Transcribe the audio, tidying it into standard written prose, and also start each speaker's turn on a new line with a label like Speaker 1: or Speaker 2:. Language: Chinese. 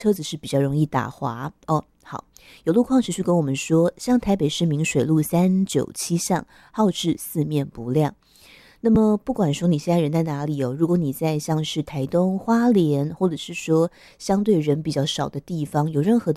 Speaker 1: 车子是比较容易打滑哦。好，有路况持续跟我们说，像台北市民水路397巷，号志四面不亮。那么不管说你现在人在哪里哦，如果你在像是台东、花莲，或者是说相对人比较少的地方，有任何的